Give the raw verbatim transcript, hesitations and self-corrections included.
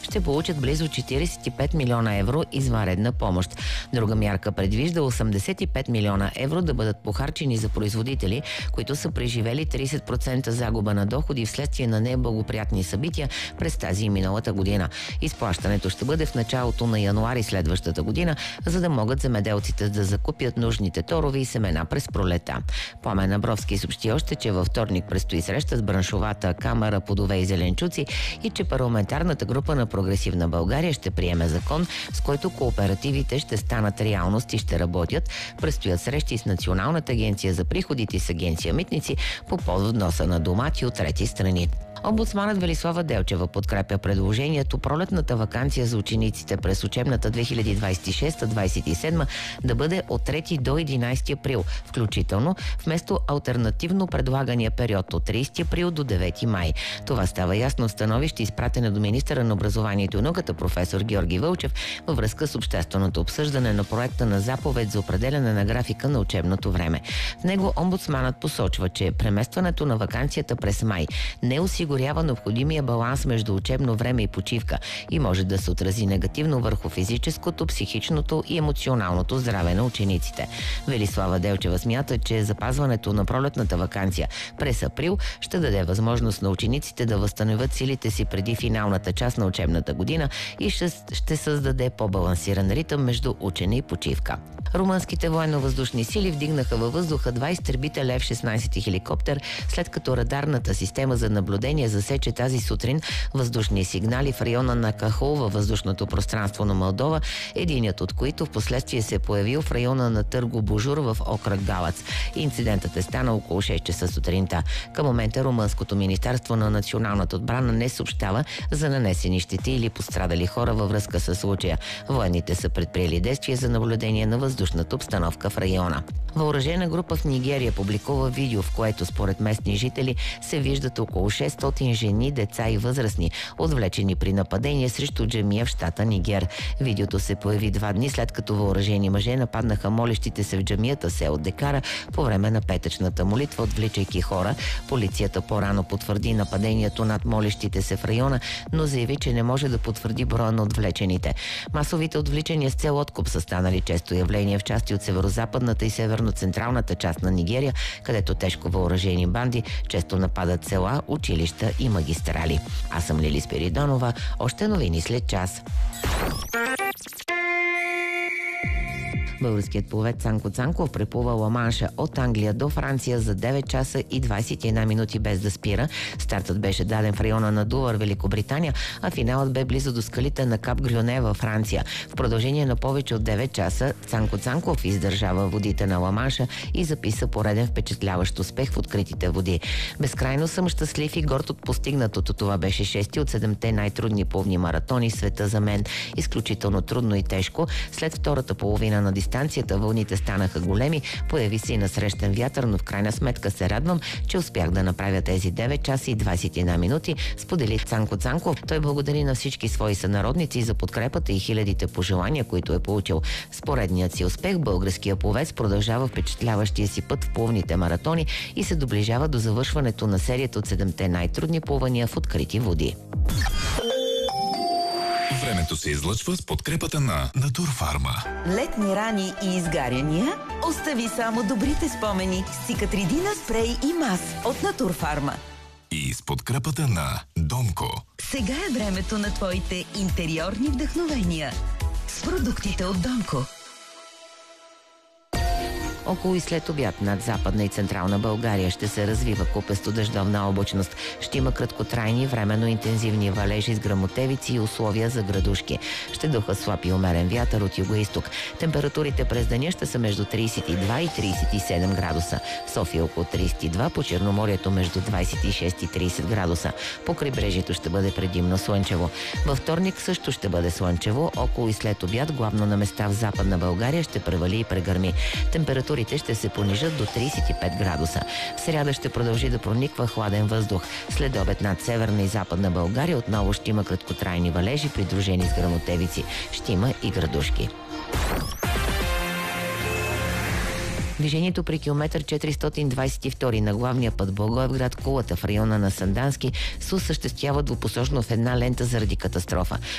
ще получат близо четиридесет и пет милиона евро извънредна помощ. Друга мярка предвижда осемдесет и пет милиона евро да бъдат похарчени за производители, които са преживели тридесет процента загуба на доходи вследствие на неблагоприятни събития през тази и миналата година. Изплащането ще бъде в началото на януари следващата година, за да могат земеделците да закупят нужните торове и семена през пролета. Пламен Абровски съобщи още, че във вторник предстои среща с браншовата камара плодове и зеленчуци и че парламентарната група на Прогресивна България ще приеме закон, с който кооперативите ще станат реалност и ще работят. Предстоят срещи с Националната агенция за приходите и с агенция Митници по повод вноса на домати от трети страни. Омбудсманът Велислава Делчева подкрепя предложението пролетната ваканция за учениците през учебната две хиляди двадесет и шеста двадесет и седма да бъде от трети до единадесети април, включително, вместо алтернативно предлагания период от тридесети април до девети май. Това става ясно в становище, изпратено до министъра на образованието и науката професор Георги Вълчев във връзка с общественото обсъждане на проекта на заповед за определяне на графика на учебното време. В него омбудсманът посочва, че преместването на ваканцията през май не осигурява необходимия баланс между учебно време и почивка и може да се отрази негативно върху физическото, психичното и емоционалното здраве на учениците. Велислава Делчева смята, че запазването на пролетната ваканция през април ще даде възможност на учениците да възстановят силите си преди финалната част на учебната година и ще, ще създаде по-балансиран ритъм между учене и почивка. Румънските военно-въздушни сили вдигнаха във въздуха два изтребителя Еф шестнадесет и хеликоптер, след като радарната система за наблюдение засече тази сутрин въздушни сигнали в района на Кахол във въздушното пространство на Молдова, единият от които в последствие се е появил в района на Търго Божур в окръг Галац. Инцидентът е станал около шест часа сутринта. Към момента Румънското министерство на националната отбрана не съобщава за нанесени щети или пострадали хора във връзка с случая. Военните са предприели действия за наблюдение на въздушната обстановка в района. Въоръжена група в Нигерия публикува видео, в което според местни жители се виждат около шестстотин жени, деца и възрастни, отвлечени при нападение срещу джамия в щата Нигер. Видеото се появи два дни след като въоръжени мъже нападнаха молещите се в джамията село Декара по време на петъчната молитва, отвличайки хора. Полицията по-рано потвърди нападението над молещите се в района, но заяви, че не може да потвърди броя на отвлечените. Масовите отвличания с цел откуп са станали често явление в части от северо-западната и северно-централната част на Нигерия, където тежко въоръжени банди често нападат села, училища и магистрали. Аз съм Лили Спиридонова. Още новини след час. Българският пловец Цанко Цанков преплува Ла-Манша от Англия до Франция за девет часа и двадесет и една минути без да спира. Стартът беше даден в района на Дувър, Великобритания, а финалът бе близо до скалите на Кап Грюне във Франция. В продължение на повече от девет часа Цанко Цанков издържава водите на Ла-Манша и записа пореден впечатляващ успех в откритите води. Безкрайно съм щастлив и горд от постигнатото. Това беше шести от седемте най-трудни плувни маратони в света за мен. Изключително трудно и тежко. След втората половина на дистанцията вълните станаха големи, появи се и насрещен вятър, но в крайна сметка се радвам, че успях да направя тези девет часа и двадесет и една минути, сподели Цанко Цанков. Той благодари на всички свои сънародници за подкрепата и хилядите пожелания, които е получил. С поредният си успех българския пловец продължава впечатляващия си път в плувните маратони и се доближава до завършването на серията от седемте най-трудни плувания в открити води. Времето се излъчва с подкрепата на Натурфарма. Летни рани и изгаряния? Остави само добрите спомени с Цикатридина спрей и мас от Натурфарма. И с подкрепата на Домко. Сега е времето на твоите интериорни вдъхновения с продуктите от Домко. Около и след обяд над Западна и Централна България ще се развива купесто дъждовна облачност. Ще има краткотрайни, временно интензивни валежи с гръмотевици и условия за градушки. Ще духа слаб и умерен вятър от югоизток. Температурите през деня ще са между тридесет и два и тридесет и седем градуса. В София около тридесет и два, по Черноморието между двадесет и шест и тридесет градуса. По крайбрежието ще бъде предимно слънчево. Във вторник също ще бъде слънчево. Около и след обяд, главно на места в Западна България, ще превали и прегърми. Температурите ще се понижат до тридесет и пет градуса. В сряда ще продължи да прониква хладен въздух. След обед над Северна и Западна България отново ще има краткотрайни валежи, придружени с гръмотевици. Ще има и градушки. Движението при километър четиристотин двадесет и втори на главния път Благоевград Кулата в района на Сандански се осъществява двупосочно в една лента заради катастрофа.